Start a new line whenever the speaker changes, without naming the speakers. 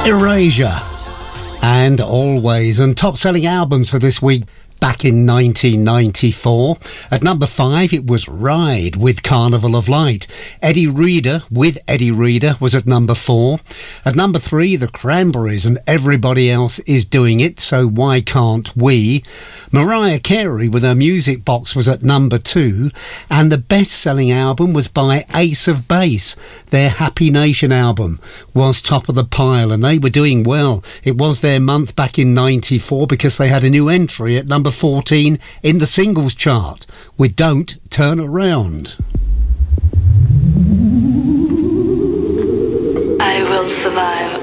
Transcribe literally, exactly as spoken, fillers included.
Erasure and Always, and top selling albums for this week back in nineteen ninety-four. At number five, it was Ride with Carnival of Light. Eddie Reader with Eddie Reader was at number four. At number three, The Cranberries and Everybody Else Is Doing It, So Why Can't We? Mariah Carey with her Music Box was at number two. And the best-selling album was by Ace of Base. Their Happy Nation album was top of the pile, and they were doing well. It was their month back in ninety-four because they had a new entry at number fourteen in the singles chart with Don't Turn Around.
I will survive.